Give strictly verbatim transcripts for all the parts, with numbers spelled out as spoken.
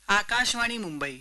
आकाशवाणी मुंबई.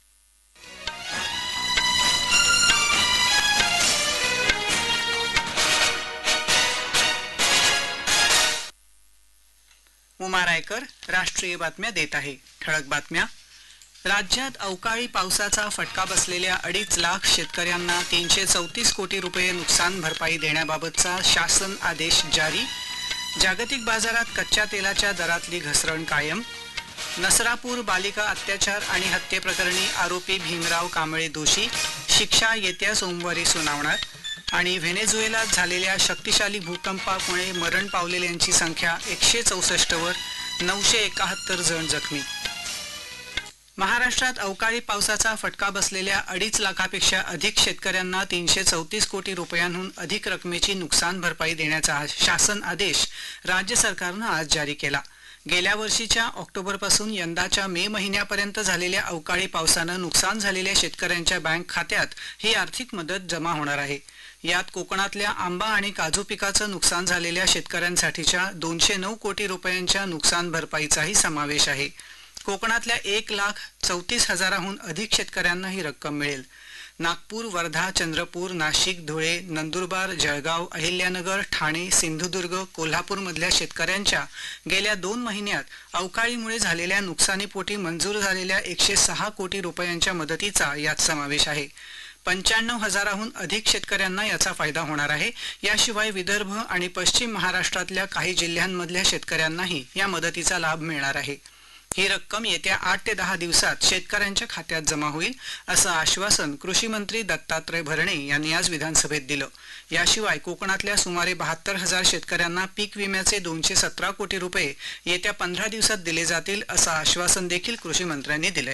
उमा रायकर राष्ट्रीय बातम्या देत आहे. ठळक बातम्या. राज्यात अवकाळी पावसाचा फटका बसलेल्या अडीच लाख शेतकऱ्यांना तीनशे चौतीस कोटी रुपये नुकसान भरपाई देण्याबाबतचा शासन आदेश जारी. जागतिक बाजारात कच्च्या तेलाच्या दरातली घसरण कायम. नसरापूर बालिका अत्याचार आणि हत्येप्रकरणी आरोपी भीमराव कांबळे दोषी, शिक्षा येत्या सोमवारी सुनावणार. आणि व्हेनेझुएलात झालेल्या शक्तिशाली भूकंपामुळे मरण पावलेल्यांची संख्या एकशे चौसष्ट वर, नऊशे एकाहत्तर जण जखमी. महाराष्ट्रात अवकाळी पावसाचा फटका बसलेल्या अडीच लाखापेक्षा अधिक शेतकऱ्यांना तीनशे चौतीस कोटी रुपयांहून अधिक रकमेची नुकसान भरपाई देण्याचा शासन आदेश राज्य सरकारनं आज जारी केला. गेल्या वर्षीच्या ऑक्टोबरपासून यंदाच्या मे महिन्यापर्यंत झालेल्या अवकाळी पावसानं नुकसान झालेल्या शेतकऱ्यांच्या बँक खात्यात ही आर्थिक मदत जमा होणार आहे. यात कोकणातल्या आंबा आणि काजू पिकाचं नुकसान झालेल्या शेतकऱ्यांसाठीच्या दोनशे नऊ कोटी रुपयांच्या नुकसान भरपाईचाही समावेश आहे. कोकणातल्या एक लाख चौतीस हजाराहून अधिक शेतकऱ्यांना ही रक्कम मिळेल. नागपूर, वर्धा, चंद्रपूर, नाशिक, धुळे, नंदुरबार, जळगाव, अहिल्यानगर, ठाणे, सिंधुदुर्ग, कोल्हापूरमधल्या शेतकऱ्यांच्या गेल्या दोन महिन्यात अवकाळीमुळे झालेल्या नुकसानीपोटी मंजूर झालेल्या एकशे सहा कोटी रुपयांच्या मदतीचा यात समावेश आहे. पंच्याण्णव हजाराहून अधिक शेतकऱ्यांना याचा फायदा होणार आहे. याशिवाय विदर्भ आणि पश्चिम महाराष्ट्रातल्या काही जिल्ह्यांमधल्या शेतकऱ्यांनाही या मदतीचा लाभ मिळणार आहे. ही रक्कम येत्या आठ ते दहा दिवसात शेतकऱ्यांच्या खात्यात जमा होईल, असं आश्वासन कृषी मंत्री दत्तात्रय भरणे यांनी आज विधानसभेत दिलं. याशिवाय कोकणातल्या सुमारे बहात्तर हजार शेतकऱ्यांना पीक विम्याचे दोनशे सतरा कोटी रुपये येत्या पंधरा दिवसात दिले जातील, असं आश्वासन देखील कृषी मंत्र्यांनी दिलंय.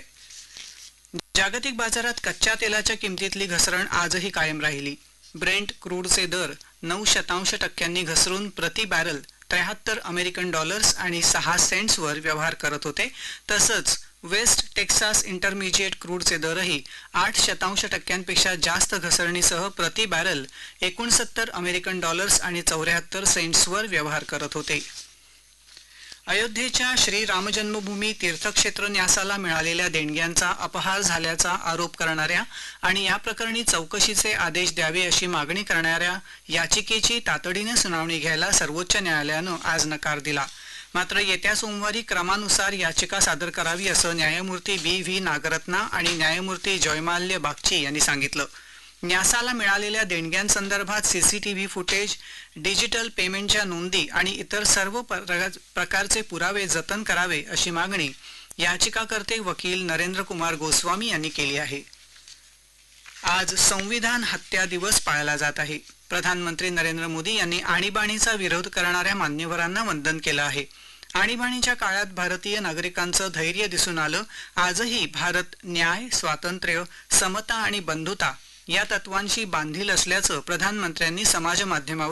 जागतिक बाजारात कच्च्या तेलाच्या किमतीतली घसरण आजही कायम राहिली. ब्रेंट क्रूडचे दर नऊ शतांश टक्क्यांनी घसरून प्रति बॅरल त्र्याहत्तर अमेरिकन डॉलर्स आणि सहा सेंट्सवर व्यवहार करत होते. तसंच वेस्ट टेक्सास इंटरमिजिएट क्रूडचे दरही आठ शतांश टक्क्यांपेक्षा जास्त घसरणीसह प्रति बॅरल एकोणसत्तर अमेरिकन डॉलर्स आणि चौऱ्याहत्तर सेंट्सवर व्यवहार करत होते. अयोध्येच्या श्री रामजन्मभूमी तीर्थक्षेत्र न्यासाला मिळालेल्या देणग्यांचा अपहार झाल्याचा आरोप करणाऱ्या आणि या प्रकरणी चौकशीचे आदेश द्यावे अशी मागणी करणाऱ्या याचिकेची तातडीने सुनावणी घ्यायला सर्वोच्च न्यायालयानं आज नकार दिला. मात्र येत्या सोमवारी क्रमानुसार याचिका सादर करावी असं न्यायमूर्ती बी व्ही नागरत्ना आणि न्यायमूर्ती जयमाल्य बागची यांनी सांगितलं. न्यासाला मिळालेल्या देणग्यांसंदर्भात सीसीटीव्ही फुटेज, डिजिटल पेमेंटच्या नोंदी आणि इतर सर्व प्रकारचे पुरावे जतन करावे अशी मागणी याचिकाकर्ते वकील नरेंद्र कुमार गोस्वामी यांनी केली आहे. आज संविधान हत्या दिवस पाळला जात आहे. प्रधानमंत्री नरेंद्र मोदी यांनी आणीबाणीचा विरोध करणाऱ्या मान्यवरांना वंदन केलं आहे. आणीबाणीच्या काळात भारतीय नागरिकांचं धैर्य दिसून आलं. आजही भारत न्याय, स्वातंत्र्य, समता आणि बंधुता या तत्वांशी बांधील असल्याचं प्रधानमंत्र्यांनी समाज माध्यमावर